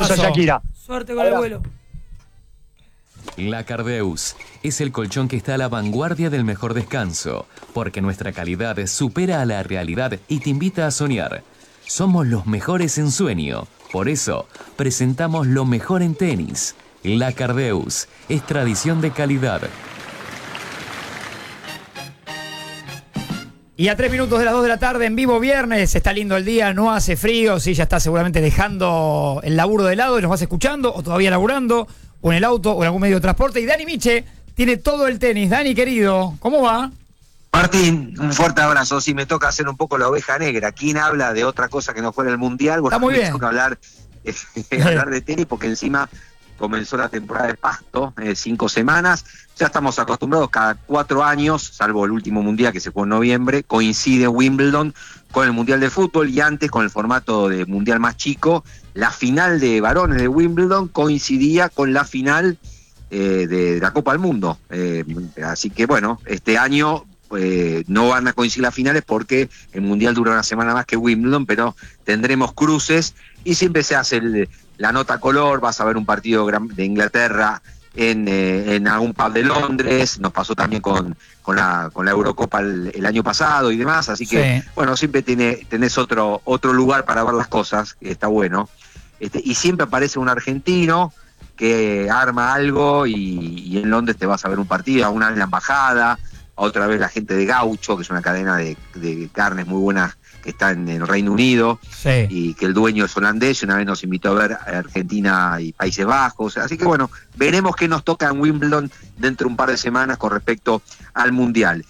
Beso, Shakira. Suerte con el vuelo. La Cardeus es el colchón que está a la vanguardia del mejor descanso, porque nuestra calidad supera a la realidad y te invita a soñar. Somos los mejores en sueño, por eso presentamos lo mejor en tenis. La Cardeus es tradición de calidad. Y a 3 minutos de las 2 de la tarde, en vivo viernes, está lindo el día, no hace frío, sí, ya está seguramente dejando el laburo de lado y nos vas escuchando, o todavía laburando, o en el auto, o en algún medio de transporte. Y Dani Miche tiene todo el tenis. Dani, querido, ¿cómo va? Martín, un fuerte abrazo. Si me toca hacer un poco la oveja negra, ¿quién habla de otra cosa que no fuera el Mundial? Bueno, está muy bien. Me toca hablar de tenis, porque encima comenzó la temporada de pasto, 5 semanas. Ya estamos acostumbrados cada 4 años, salvo el último Mundial que se jugó en noviembre, coincide Wimbledon con el Mundial de Fútbol, y antes con el formato de Mundial más chico, la final de varones de Wimbledon coincidía con la final de la Copa del Mundo. Así que bueno, este año no van a coincidir las finales porque el Mundial dura una semana más que Wimbledon, pero tendremos cruces y siempre se hace la nota color. Vas a ver un partido de Inglaterra en algún pub de Londres. Nos pasó también con la Eurocopa el año pasado y demás, así que sí. Bueno, siempre tenés otro lugar para ver las cosas, que está bueno. Y siempre aparece un argentino que arma algo y en Londres te vas a ver un partido, una vez la embajada, otra vez la gente de Gaucho, que es una cadena de carnes muy buenas que está en el Reino Unido, sí. Y que el dueño es holandés, y una vez nos invitó a ver a Argentina y Países Bajos. Así que bueno, veremos qué nos toca en Wimbledon dentro de un par de semanas con respecto al Mundial.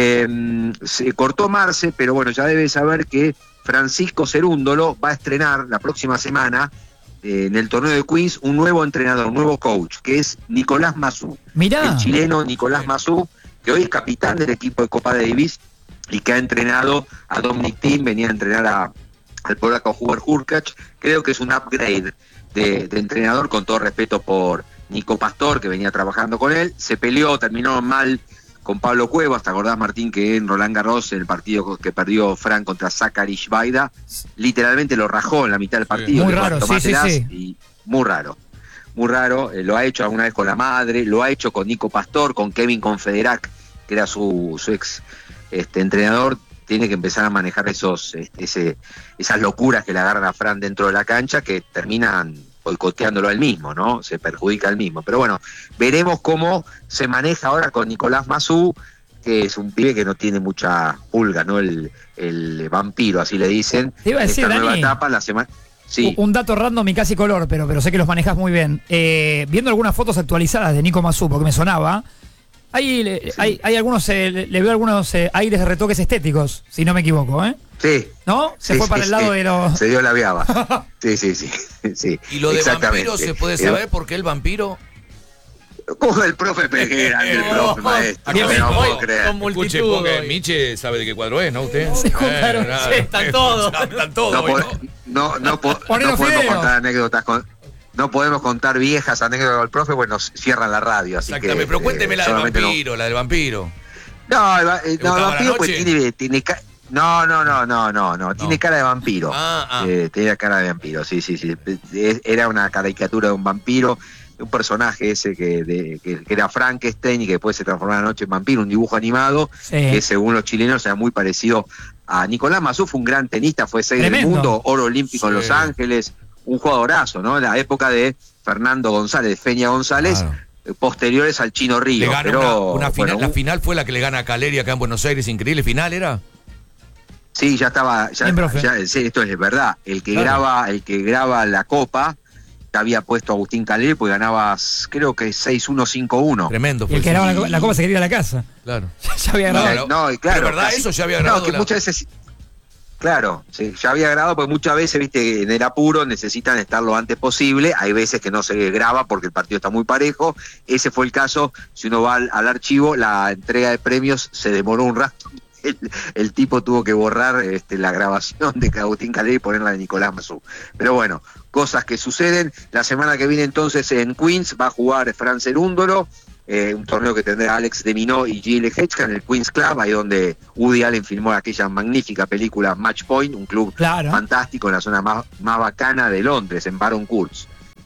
Se cortó Marce, pero bueno, ya debes saber que Francisco Cerúndolo va a estrenar la próxima semana en el torneo de Queens un nuevo entrenador, un nuevo coach, que es Nicolás Massú. Mirá. El chileno Nicolás Massú, que hoy es capitán del equipo de Copa Davis y que ha entrenado a Dominic Thiem, venía a entrenar al polaco Hubert Hurkacz. Creo que es un upgrade de entrenador, con todo respeto por Nico Pastor, que venía trabajando con él. Se peleó, terminó mal con Pablo Cuevas. ¿Te acordás, Martín, que en Roland Garros, el partido que perdió Fran contra Zachary Shvaida, literalmente lo rajó en la mitad del partido? Muy raro, sí. Y muy raro. Muy raro, lo ha hecho alguna vez con la madre, lo ha hecho con Nico Pastor, con Kevin Confederac, que era su ex entrenador. Tiene que empezar a manejar esas locuras que le agarran a Fran dentro de la cancha, que terminan boicoteándolo a él mismo, ¿no? Se perjudica al mismo. Pero bueno, veremos cómo se maneja ahora con Nicolás Massú, que es un pibe que no tiene mucha pulga, ¿no? El vampiro, así le dicen. Te iba a decir, esta nueva Dani, etapa, la semana... Sí. Un dato random y casi color, pero sé que los manejas muy bien. Viendo algunas fotos actualizadas de Nico Massú, porque me sonaba, hay algunos, le veo algunos aires de retoques estéticos, si no me equivoco, ¿eh? Sí. ¿No? Se fue para el lado de los... Se dio la viaba. Sí. ¿Y lo de vampiro se puede saber por qué el vampiro? Como el profe Peguera, el profe maestro. No puedo creer. Escuche, porque Miche sabe de qué cuadro es, ¿no? Usted. Se juntaron, están todos. No podemos contar anécdotas no podemos contar viejas anécdotas del profe, pues nos cierran la radio. Así exactamente, pero cuénteme la del vampiro, No, el vampiro pues tiene tiene cara de vampiro. Tenía cara de vampiro, sí. Era una caricatura de un vampiro, un personaje ese que era Frankenstein y que después se transformó en la noche en vampiro, un dibujo animado, que según los chilenos era muy parecido a Nicolás Massú. Fue un gran tenista, fue 6 del mundo, oro olímpico en Los Ángeles, un jugadorazo, ¿no? La época de Fernando González, de Feña González, posteriores al Chino Río. La final fue la que le gana a Caleri acá en Buenos Aires, increíble final era. Sí, ya estaba, esto es verdad. El que graba la Copa había puesto a Agustín Caleri, pues ganaba, creo que 6-1, 5-1. Tremendo. Y el que graba la Copa se quería ir a la casa. Claro. Ya había grabado. Claro. ¿Pero verdad eso? Ya había grabado. No, que muchas veces... Claro, sí, ya había grabado, porque muchas veces, viste, en el apuro necesitan estar lo antes posible. Hay veces que no se graba porque el partido está muy parejo. Ese fue el caso. Si uno va al archivo, la entrega de premios se demoró un rato. El tipo tuvo que borrar la grabación de Agustín Caleri y ponerla de Nicolás Massú. Pero bueno, cosas que suceden. La semana que viene entonces en Queens va a jugar Fran Cerúndolo, un torneo que tendrá Alex de Minot y Gilles Hedgka en el Queens Club, ahí donde Woody Allen filmó aquella magnífica película Match Point, un club fantástico en la zona más bacana de Londres, en Baron Court.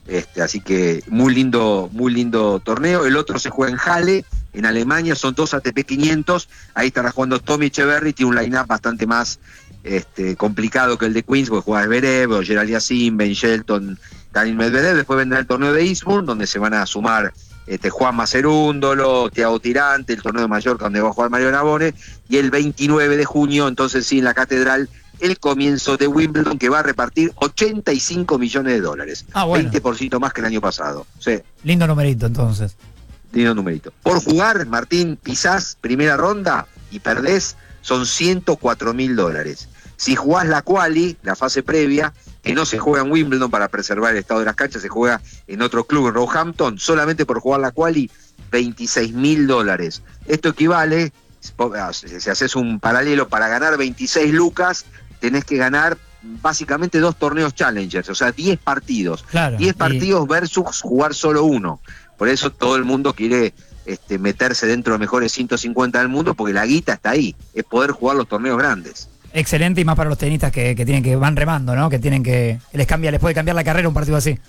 Así que muy lindo torneo. El otro se juega en Halle, en Alemania, son 2 ATP 500. Ahí estará jugando Tommy Echeverry, tiene un line-up bastante más complicado que el de Queens, porque juega Zverev, Gerald Yassin, Ben Shelton, Daniil Medvedev. Después vendrá el torneo de Eastbourne, donde se van a sumar Juan Macerúndolo, Thiago Tirante, el torneo de Mallorca, donde va a jugar Mario Navone, y el 29 de junio, entonces sí, en la Catedral, el comienzo de Wimbledon, que va a repartir $85 millones. Bueno. 20% más que el año pasado. Sí. Lindo numerito, entonces. Lindo numerito. Por jugar, Martín, pisás primera ronda y perdés, son $104.000. Si jugás la quali, la fase previa, que no se juega en Wimbledon para preservar el estado de las canchas, se juega en otro club, en Roehampton, solamente por jugar la quali, $26.000. Esto equivale, si haces un paralelo, para ganar 26 lucas, tenés que ganar básicamente 2 torneos Challengers, o sea, 10 partidos. Claro, 10 partidos versus jugar solo uno. Por eso todo el mundo quiere meterse dentro de los mejores 150 del mundo, porque la guita está ahí, es poder jugar los torneos grandes. Excelente, y más para los tenistas que van remando, ¿no? Que les puede cambiar la carrera un partido así.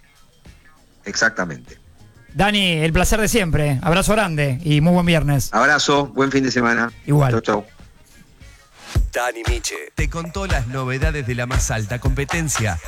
Exactamente. Dani, el placer de siempre. Abrazo grande y muy buen viernes. Abrazo, buen fin de semana. Igual. Chau, chau. Dani Miche te contó las novedades de la más alta competencia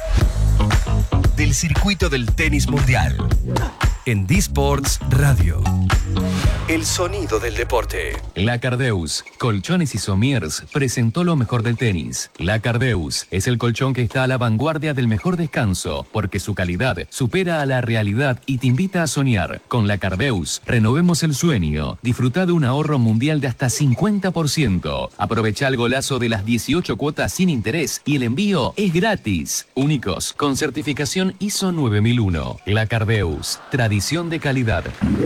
del circuito del tenis mundial en D-Sports Radio. El sonido del deporte. La Cardeus, Colchones y Somiers, presentó lo mejor del tenis. La Cardeus es el colchón que está a la vanguardia del mejor descanso, porque su calidad supera a la realidad y te invita a soñar. Con la Cardeus, renovemos el sueño. Disfruta de un ahorro mundial de hasta 50%. Aprovecha el golazo de las 18 cuotas sin interés y el envío es gratis. Únicos, con certificación ISO 9001. La Cardeus, tradición de calidad.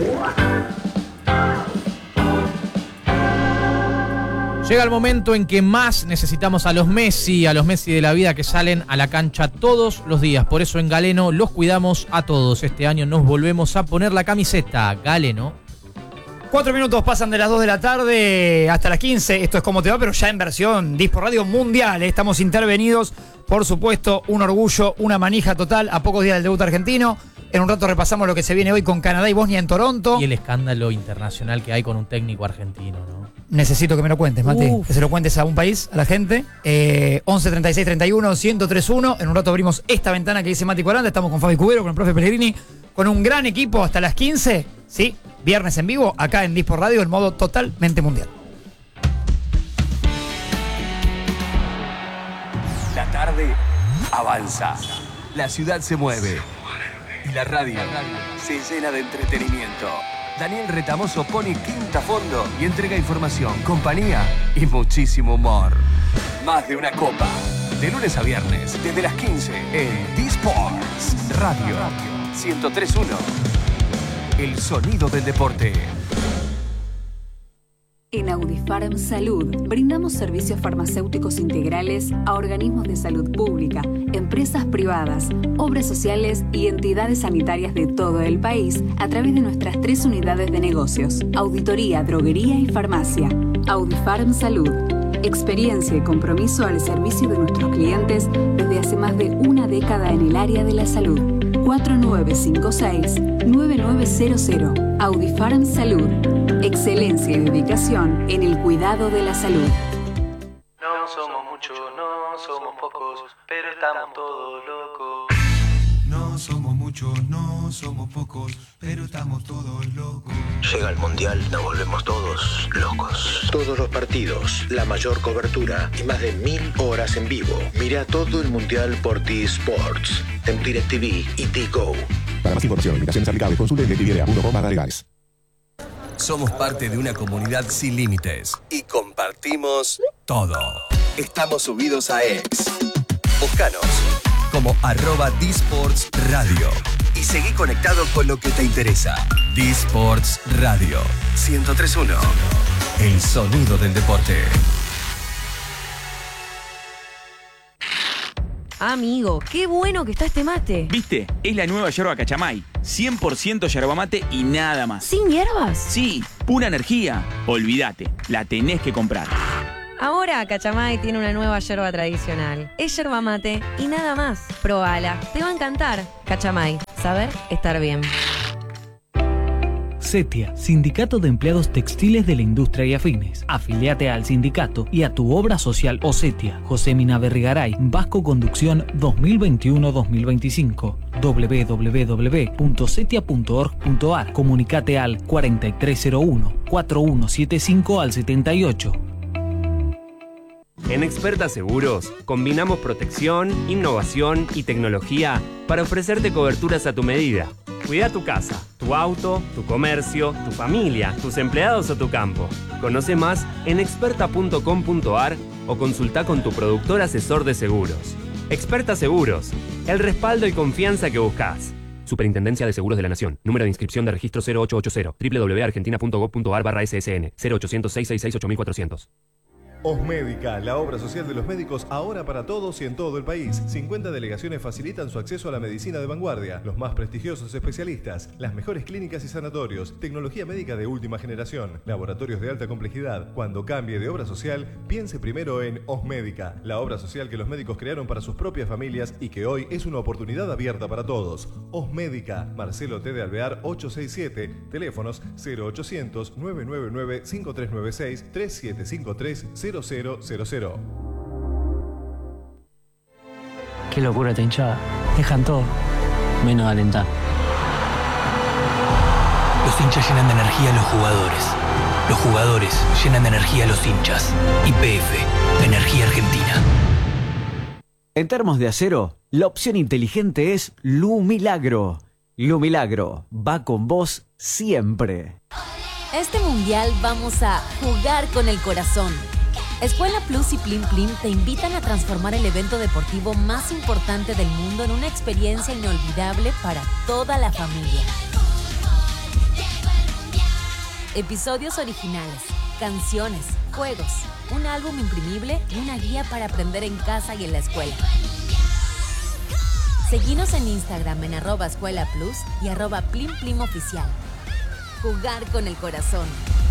Llega el momento en que más necesitamos a los Messi de la vida, que salen a la cancha todos los días. Por eso en Galeno los cuidamos a todos. Este año nos volvemos a poner la camiseta. Galeno. 4 minutos pasan de las 2 de la tarde hasta las 15. Esto es Cómo Te Va, pero ya en versión D-Sports Radio Mundial. Estamos intervenidos, por supuesto, un orgullo, una manija total a pocos días del debut argentino. En un rato repasamos lo que se viene hoy con Canadá y Bosnia en Toronto. Y el escándalo internacional que hay con un técnico argentino, ¿no? Necesito que me lo cuentes, Mati. Que se lo cuentes a un país, a la gente. 11 36 31 1031. En un rato abrimos esta ventana que dice Mati Coranda. Estamos con Fabi Cubero, con el profe Pellegrini, con un gran equipo hasta las 15. Sí, viernes en vivo, acá en D-Sports Radio, en modo totalmente mundial. La tarde avanza. La ciudad se mueve. Y la radio se llena de entretenimiento. Daniel Retamoso pone quinta a fondo y entrega información, compañía y muchísimo humor. Más de una copa. De lunes a viernes, desde las 15 en D-Sports Radio 103.1. El sonido del deporte. En Audifarm Salud brindamos servicios farmacéuticos integrales a organismos de salud pública, empresas privadas, obras sociales y entidades sanitarias de todo el país a través de nuestras 3 unidades de negocios: auditoría, droguería y farmacia. Audifarm Salud. Experiencia y compromiso al servicio de nuestros clientes desde hace más de una década en el área de la salud. 4956-9900. Audifarm Salud. Excelencia y dedicación en el cuidado de la salud. No somos muchos, no somos pocos, pero estamos todos locos. No somos muchos, no somos pocos, pero estamos todos locos. Llega el Mundial, nos volvemos todos locos. Todos los partidos, la mayor cobertura y más de 1000 horas en vivo. Mira todo el Mundial por D-Sports, en DirecTV y D-Go. Para más información, invitaciones aplicables, consulte en DirecTV.com/legales. Somos parte de una comunidad sin límites y compartimos todo. Estamos subidos a X. Búscanos como @D-Sports Radio y seguí conectado con lo que te interesa. D-Sports Radio 103.1. El sonido del deporte. Amigo, qué bueno que está este mate. ¿Viste? Es la nueva yerba Cachamay. 100% yerba mate y nada más. ¿Sin hierbas? Sí, pura energía. Olvídate, la tenés que comprar. Ahora Cachamay tiene una nueva yerba tradicional. Es yerba mate y nada más. Probala, te va a encantar. Cachamay, saber estar bien. CETIA, Sindicato de Empleados Textiles de la Industria y Afines. Afiliate al sindicato y a tu obra social o CETIA. José Mina Berrigaray, Vasco Conducción 2021-2025. www.cetia.org.ar. Comunicate al 4301-4175 al 78. En Experta Seguros, combinamos protección, innovación y tecnología para ofrecerte coberturas a tu medida. Cuida tu casa, tu auto, tu comercio, tu familia, tus empleados o tu campo. Conoce más en experta.com.ar o consulta con tu productor asesor de seguros. Experta Seguros, el respaldo y confianza que buscas. Superintendencia de Seguros de la Nación. Número de inscripción de registro 0880. www.argentina.gov.ar/ssn. 0800-666-8400. Osmédica, la obra social de los médicos ahora para todos y en todo el país. 50 delegaciones facilitan su acceso a la medicina de vanguardia, los más prestigiosos especialistas, las mejores clínicas y sanatorios, tecnología médica de última generación, laboratorios de alta complejidad. Cuando cambie de obra social, piense primero en Osmédica, la obra social que los médicos crearon para sus propias familias y que hoy es una oportunidad abierta para todos. Osmédica, Marcelo T. de Alvear 867, teléfonos 0800-999-5396, 3753-000. Qué locura esta hinchada. Dejan todo, menos alentar. Los hinchas llenan de energía a los jugadores. Los jugadores llenan de energía a los hinchas. YPF, Energía Argentina. En Termos de Acero, la opción inteligente es Lumilagro. Lumilagro va con vos siempre. Este mundial vamos a jugar con el corazón. Escuela Plus y Plim Plim te invitan a transformar el evento deportivo más importante del mundo en una experiencia inolvidable para toda la familia. Episodios originales, canciones, juegos, un álbum imprimible y una guía para aprender en casa y en la escuela. Seguinos en Instagram en @Escuela Plus y @Plim Plim Oficial. Jugar con el corazón.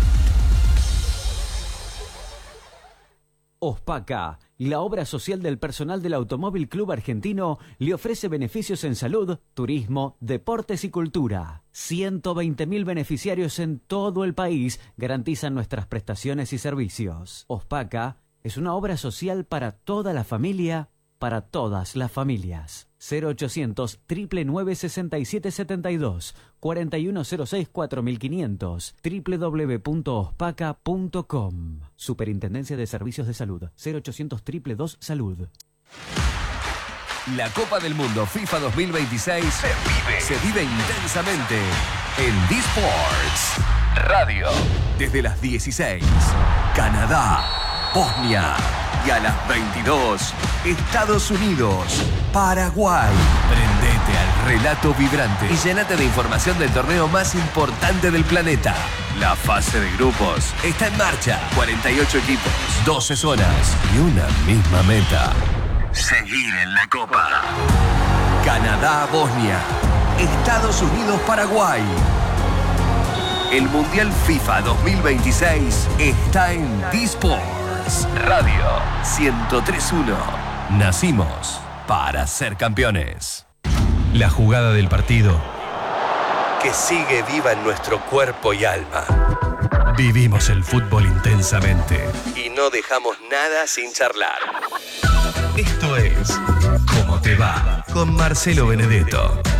Ospaca, la obra social del personal del Automóvil Club Argentino, le ofrece beneficios en salud, turismo, deportes y cultura. 120.000 beneficiarios en todo el país garantizan nuestras prestaciones y servicios. Ospaca es una obra social para toda la familia, para todas las familias. 0800 999 6772 4106 4500 www.ospaca.com. Superintendencia de Servicios de Salud. 0800 222 Salud. La Copa del Mundo FIFA 2026 se vive intensamente en D-Sports Radio. Desde las 16, Canadá, Bosnia. Y a las 22, Estados Unidos, Paraguay. Prendete al relato vibrante y llénate de información del torneo más importante del planeta. La fase de grupos está en marcha. 48 equipos, 12 zonas y una misma meta: seguir en la Copa. Canadá, Bosnia. Estados Unidos, Paraguay. El Mundial FIFA 2026 está en D-Sports Radio 103.1. Nacimos para ser campeones. La jugada del partido Que sigue viva en nuestro cuerpo y alma. Vivimos el fútbol intensamente. Y no dejamos nada sin charlar. Esto es ¿Cómo te va? Con Marcelo Benedetto.